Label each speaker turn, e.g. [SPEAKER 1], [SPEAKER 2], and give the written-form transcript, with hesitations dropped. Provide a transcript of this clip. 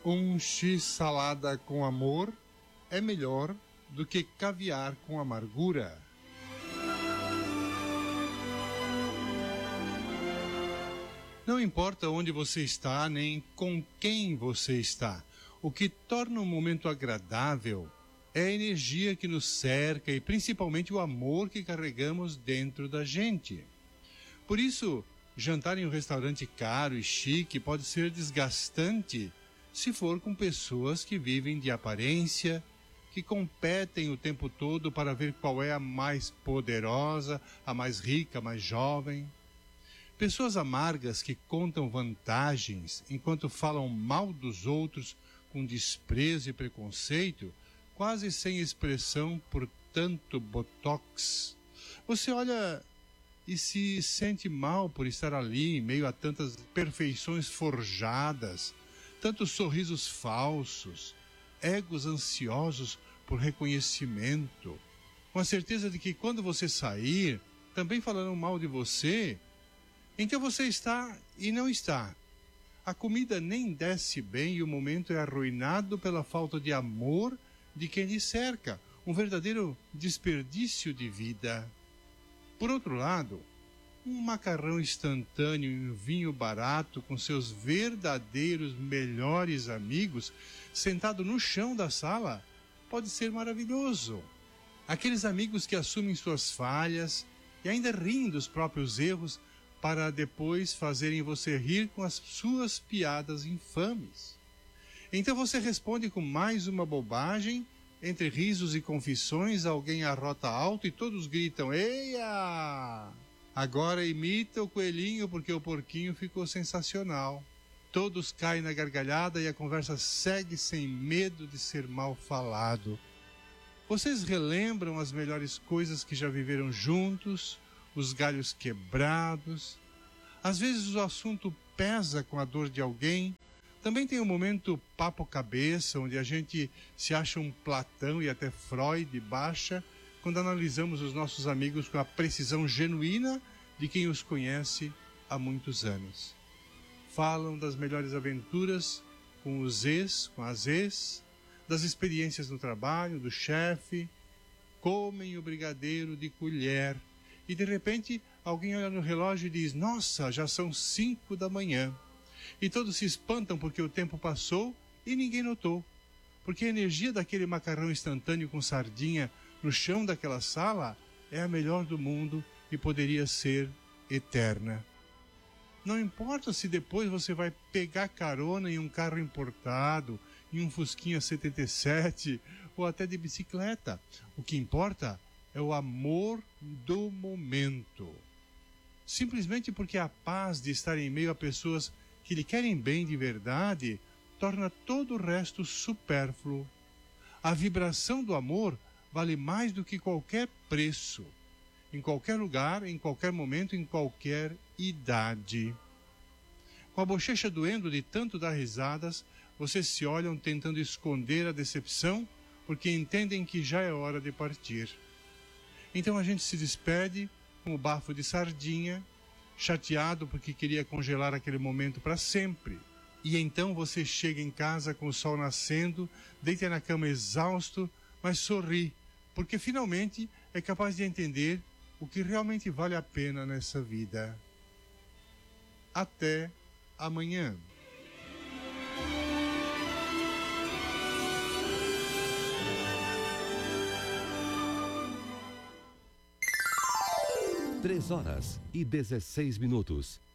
[SPEAKER 1] Um x-salada com amor é melhor do que caviar com amargura. Não importa onde você está, nem com quem você está. O que torna um momento agradável é a energia que nos cerca e principalmente o amor que carregamos dentro da gente. Por isso, jantar em um restaurante caro e chique pode ser desgastante se for com pessoas que vivem de aparência, que competem o tempo todo para ver qual é a mais poderosa, a mais rica, a mais jovem. Pessoas amargas que contam vantagens enquanto falam mal dos outros com desprezo e preconceito, quase sem expressão por tanto botox. Você olha e se sente mal por estar ali em meio a tantas perfeições forjadas, tantos sorrisos falsos, egos ansiosos por reconhecimento, com a certeza de que quando você sair, também falarão mal de você. Então você está e não está. A comida nem desce bem e o momento é arruinado pela falta de amor de quem lhe cerca, um verdadeiro desperdício de vida. Por outro lado, um macarrão instantâneo e um vinho barato com seus verdadeiros melhores amigos sentado no chão da sala pode ser maravilhoso. Aqueles amigos que assumem suas falhas e ainda riem dos próprios erros para depois fazerem você rir com as suas piadas infames. Então você responde com mais uma bobagem, entre risos e confissões, alguém arrota alto e todos gritam: "Eia! Agora imita o coelhinho porque o porquinho ficou sensacional." Todos caem na gargalhada e a conversa segue sem medo de ser mal falado. Vocês relembram as melhores coisas que já viveram juntos, os galhos quebrados. Às vezes o assunto pesa com a dor de alguém. Também tem o momento papo-cabeça, onde a gente se acha um Platão e até Freud baixa, quando analisamos os nossos amigos com a precisão genuína de quem os conhece há muitos anos. Falam das melhores aventuras com os ex, com as ex, das experiências no trabalho, do chefe, comem o brigadeiro de colher, e de repente alguém olha no relógio e diz: "Nossa, já são 5 da manhã." E todos se espantam porque o tempo passou e ninguém notou. Porque a energia daquele macarrão instantâneo com sardinha no chão daquela sala é a melhor do mundo e poderia ser eterna. Não importa se depois você vai pegar carona em um carro importado, em um Fusquinha 77 ou até de bicicleta. O que importa é o amor do momento. Simplesmente porque a paz de estar em meio a pessoas que lhe querem bem de verdade torna todo o resto supérfluo. A vibração do amor vale mais do que qualquer preço, em qualquer lugar, em qualquer momento, em qualquer idade. Com a bochecha doendo de tanto dar risadas, vocês se olham tentando esconder a decepção, porque entendem que já é hora de partir. Então a gente se despede com o bafo de sardinha, chateado porque queria congelar aquele momento para sempre. E então você chega em casa com o sol nascendo, deita na cama exausto, mas sorri, porque finalmente é capaz de entender o que realmente vale a pena nessa vida. Até amanhã.
[SPEAKER 2] Três horas e 16 minutos.